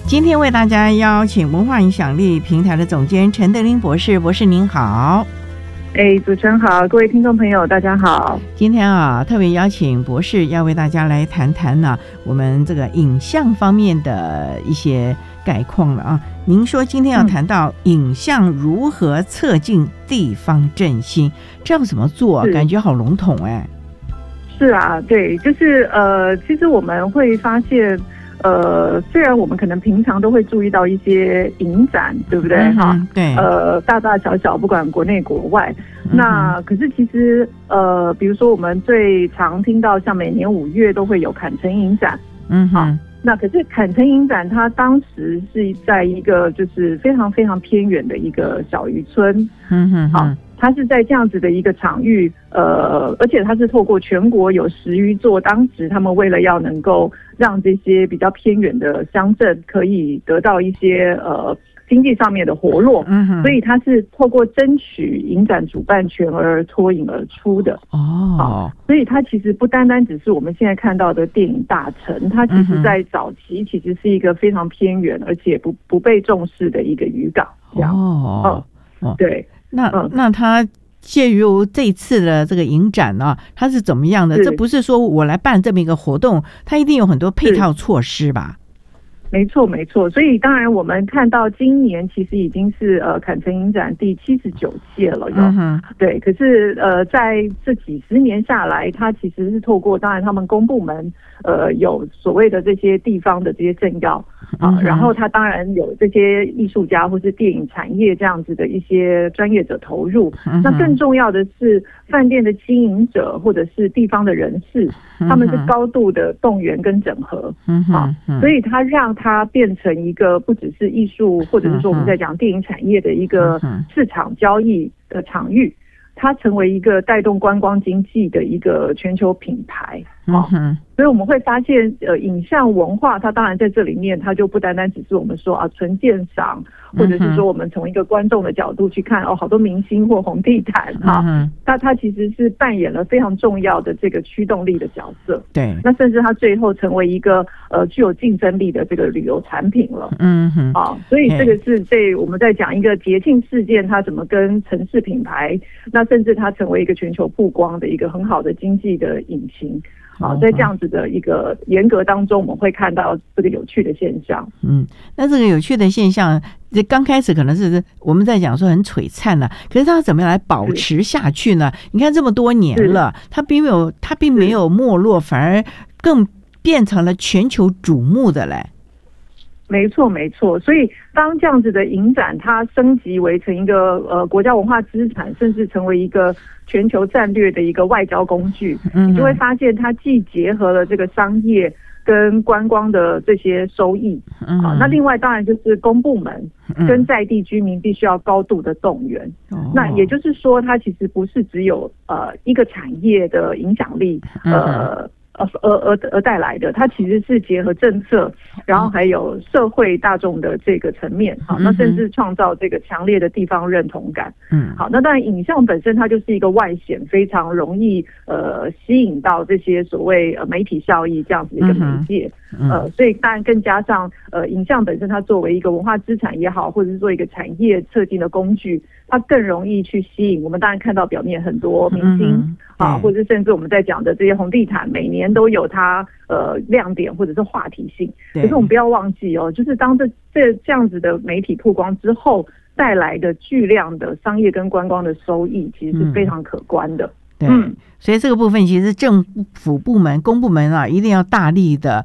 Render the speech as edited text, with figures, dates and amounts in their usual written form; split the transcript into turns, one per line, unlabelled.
今天为大家邀请文化影响力平台的总监陈德霖博士，博士您好。
主持人好，各位听众朋友大家好。
今天特别邀请博士要为大家来谈谈我们这个影像方面的一些概况了啊。您说今天要谈到影像如何促进地方振兴，这要怎么做？感觉好笼统哎。
是啊，对，就是其实我们会发现虽然我们可能平常都会注意到一些影展，对不对？
对，
大大小小，不管国内国外。那可是其实比如说我们最常听到，像每年5月都会有坎城影展，那可是坎城影展，它当时是在一个就是非常非常偏远的一个小渔村，它是在这样子的一个场域，而且它是透过全国有10余座，当时他们为了要能够让这些比较偏远的乡镇可以得到一些经济上面的活络，所以它是透过争取影展主办权而脱颖而出的。所以它其实不单单只是我们现在看到的电影大城，它其实在早期其实是一个非常偏远而且不被重视的一个渔港。对。
那它介于这次的这个影展它是怎么样的？这不是说我来办这么一个活动，它一定有很多配套措施吧？
没错没错，所以当然我们看到今年其实已经是坎城影展第79届了，对。可是在这几十年下来，它其实是透过当然他们公部门有所谓的这些地方的这些政要然后它当然有这些艺术家或是电影产业这样子的一些专业者投入，那更重要的是饭店的经营者或者是地方的人士，他们是高度的动员跟整合，所以它让它变成一个不只是艺术，或者是说我们在讲电影产业的一个市场交易的场域，它成为一个带动观光经济的一个全球品牌。所以我们会发现影像文化它当然在这里面它就不单单只是我们说纯鉴赏，或者是说我们从一个观众的角度去看好多明星或红地毯它其实是扮演了非常重要的这个驱动力的角色。
对，
那甚至它最后成为一个具有竞争力的这个旅游产品了。所以这个是我们在讲一个节庆事件它怎么跟城市品牌，那甚至它成为一个全球曝光的一个很好的经济的引擎。在这样子的一个严格当中，我们会看到这个有趣的现象。
那这个有趣的现象，刚开始可能是我们在讲说很璀璨了，可是它怎么样来保持下去呢？你看这么多年了，它并没有没落，反而更变成了全球瞩目的嘞。
没错没错，所以当这样子的影展它升级为成一个国家文化资产，甚至成为一个全球战略的一个外交工具，你就会发现它既结合了这个商业跟观光的这些收益，那另外当然就是公部门跟在地居民必须要高度的动员。那也就是说，它其实不是只有一个产业的影响力而带来的，它其实是结合政策，然后还有社会大众的这个层面，那甚至创造这个强烈的地方认同感。好，那当然影像本身它就是一个外显，非常容易吸引到这些所谓媒体效益这样子的一个媒介。所以当然更加上影像本身它作为一个文化资产也好，或者是做一个产业策进的工具，它更容易去吸引我们当然看到表面很多明星或者甚至我们在讲的这些红地毯，每年都有它亮点或者是话题性。可是我们不要忘记就是当这样子的媒体曝光之后带来的巨量的商业跟观光的收益，其实是非常可观的。
对，所以这个部分其实政府部门、公部门一定要大力的